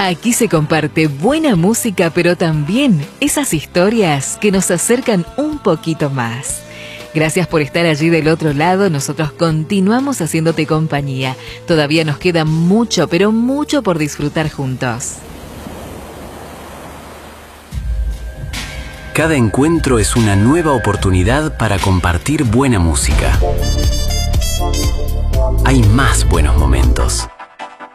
Aquí se comparte buena música, pero también esas historias que nos acercan un poquito más. Gracias por estar allí del otro lado. Nosotros continuamos haciéndote compañía. Todavía nos queda mucho, pero mucho por disfrutar juntos. Cada encuentro es una nueva oportunidad para compartir buena música. Hay más buenos momentos.